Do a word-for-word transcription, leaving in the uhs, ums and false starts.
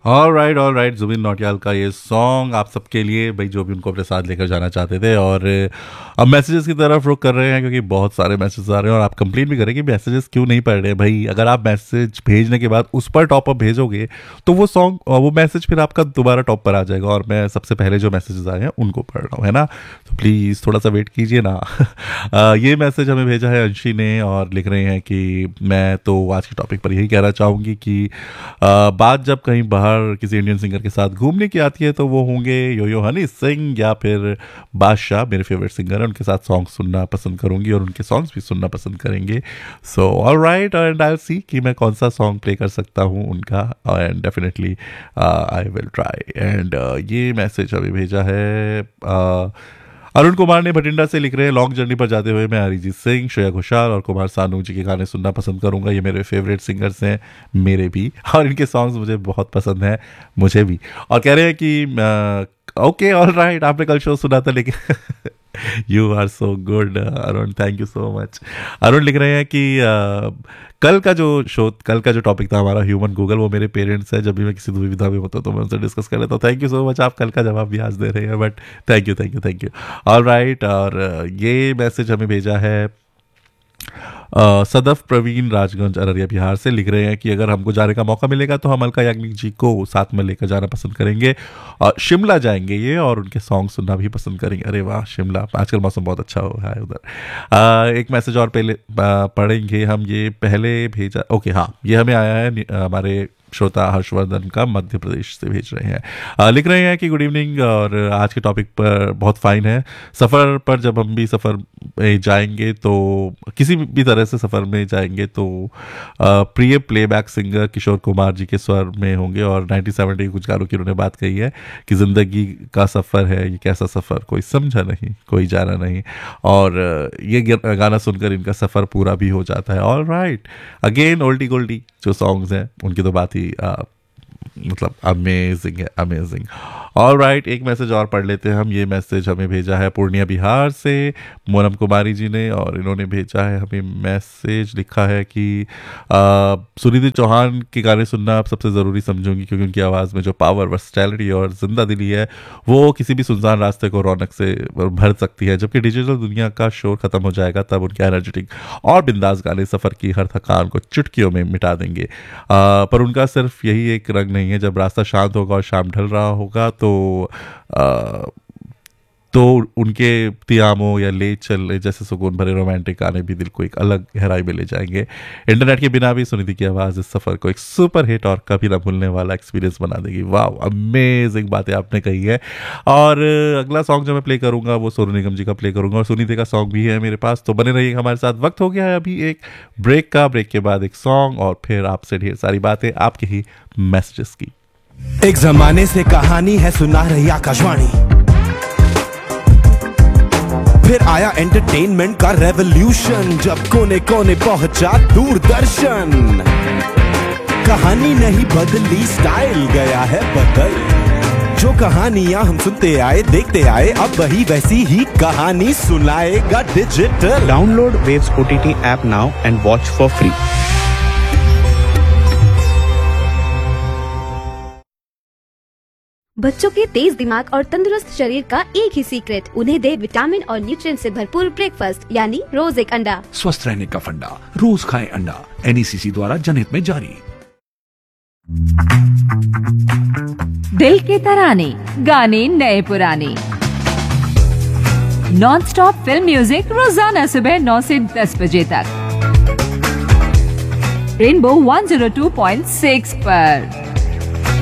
All right all right Zubin Nautiyal का ये song आप सबके लिए भाई, जो भी उनको अपने साथ लेकर जाना चाहते थे। और अब मैसेजेस की तरफ रुख कर रहे हैं क्योंकि बहुत सारे मैसेजेस आ रहे हैं और आप कंप्लेन भी करें कि मैसेजेस क्यों नहीं पढ़ रहे भाई। अगर आप मैसेज भेजने के बाद उस पर टॉप अप भेजोगे तो वो सॉन्ग वो मैसेज फिर आपका दोबारा टॉप पर आ जाएगा, और मैं सबसे पहले जो मैसेजेस आए हैं उनको पढ़ रहा हूँ, है ना। तो प्लीज़ थोड़ा सा वेट कीजिए ना। आ, ये मैसेज हमें भेजा है अंशी ने और लिख रहे हैं कि मैं तो आज के टॉपिक पर यही कहना चाहूँगी कि आ, बात जब कहीं बाहर किसी इंडियन सिंगर के साथ घूमने की आती है तो वो होंगे यो यो हनी सिंह या फिर बादशाह, मेरे फेवरेट सिंगर है, उनके साथ सॉन्ग सुनना पसंद करूंगी और उनके सॉन्ग्स भी सुनना पसंद करेंगे। So all right and I will see कि मैं कौन सा सॉन्ग प्ले कर सकता हूँ उनका, and definitely I will try. And ये मैसेज अभी भेजा है uh, अरुण कुमार ने भटिंडा से, लिख रहे हैं लॉन्ग जर्नी पर जाते हुए मैं अरिजीत सिंह, श्रेया घोषाल और कुमार सानू जी के गाने सुनना पसंद करूंगा। ये मेरे फेवरेट सिंगर्स हैं, मेरे भी, और इनके सॉन्ग्स मुझे बहुत पसंद हैं, मुझे भी। और कह रहे हैं कि ओके ऑल राइट, आपने कल शो सुना था लेकिन you are so good Arun, thank you so much. Arun लिख रहे हैं कि uh, कल का जो शो कल का जो टॉपिक था हमारा ह्यूमन गूगल, वो मेरे पेरेंट्स हैं, जब भी मैं किसी दुविधा में होता तो मैं उनसे डिस्कस कर लेता हूँ। थैंक यू सो मच, आप कल का जवाब भी आज दे रहे हैं, but thank you thank you thank you all right. और ये मैसेज हमें भेजा है Uh, सदफ प्रवीण राजगंज अररिया बिहार से, लिख रहे हैं कि अगर हमको जाने का मौका मिलेगा तो हम अलका याग्निक जी को साथ में लेकर जाना पसंद करेंगे और शिमला जाएंगे ये, और उनके सॉन्ग सुनना भी पसंद करेंगे। अरे वाह, शिमला आजकल मौसम बहुत अच्छा हो रहा है उधर। uh, एक मैसेज और पहले uh, पढ़ेंगे हम, ये पहले भेजा, ओके हाँ, ये हमें आया है हमारे श्रोता हर्षवर्धन का, मध्य प्रदेश से भेज रहे हैं। आ, लिख रहे हैं कि गुड इवनिंग, और आज के टॉपिक पर बहुत फाइन है। सफ़र पर जब हम भी सफ़र में जाएंगे तो किसी भी तरह से सफ़र में जाएंगे तो आ, प्रिय प्लेबैक सिंगर किशोर कुमार जी के स्वर में होंगे। और नाइनटीन सेवेंटी के कुछ गानों की उन्होंने बात कही है कि ज़िंदगी का सफ़र है ये कैसा सफ़र, कोई समझा नहीं कोई जाना नहीं, और ये गाना सुनकर इनका सफ़र पूरा भी हो जाता है। All right, again Oldi Goldy जो सॉन्ग्स हैं उनकी तो बात ही आ, मतलब अमेजिंग है, अमेजिंग। ऑल राइट, एक मैसेज और पढ़ लेते हैं हम। ये मैसेज हमें भेजा है पूर्णिया बिहार से मोनम कुमारी जी ने, और इन्होंने भेजा है हमें मैसेज, लिखा है कि सुनिधि चौहान के गाने सुनना आप सबसे ज़रूरी समझूंगी क्योंकि उनकी आवाज़ में जो पावर, वर्सटैलिटी और जिंदा दिली है वो किसी भी सुनसान रास्ते को रौनक से भर सकती है। जबकि डिजिटल दुनिया का शोर खत्म हो जाएगा तब उनके एनर्जेटिक और बिंदास गाने सफ़र की हर थकान को चुटकियों में मिटा देंगे। आ, पर उनका सिर्फ यही एक रंग नहीं है, जब रास्ता शांत होगा और शाम ढल रहा होगा तो आ, तो उनके तियामो या ले चल जैसे सुकून भरे रोमांटिक गाने भी दिल को एक अलग गहराई में ले जाएंगे। इंटरनेट के बिना भी सुनिधि की आवाज़ इस सफ़र को एक सुपर हिट और कभी ना भूलने वाला एक्सपीरियंस बना देगी। वाह, अमेजिंग बातें आपने कही है। और अगला सॉन्ग जो मैं प्ले करूंगा वो सोनू निगम जी का प्ले करूंगा, और सुनिधि का सॉन्ग भी है मेरे पास, तो बने रहिएगा हमारे साथ। वक्त हो गया है अभी एक ब्रेक का, ब्रेक के बाद एक सॉन्ग और फिर आपसे ढेर सारी बातें आपके ही मैसेजेस की। एक जमाने से कहानी है सुना रही आकाशवाणी, फिर आया एंटरटेनमेंट का रेवोल्यूशन, जब कोने कोने पहुंचा दूरदर्शन। कहानी नहीं बदली, स्टाइल गया है बदल, जो कहानियां हम सुनते आए देखते आए अब वही वैसी ही कहानी सुनाएगा digital. Download waves OTT app now and watch for free. बच्चों के तेज दिमाग और तंदुरुस्त शरीर का एक ही सीक्रेट, उन्हें दे विटामिन और न्यूट्रिएंट से भरपूर ब्रेकफास्ट, यानी रोज एक अंडा। स्वस्थ रहने का फंडा, रोज खाएं अंडा। एनईसीसी द्वारा जनहित में जारी। दिल के तराने, गाने नए पुराने, नॉन स्टॉप फिल्म म्यूजिक रोजाना सुबह नौ से दस बजे तक rainbow one zero two point six पर।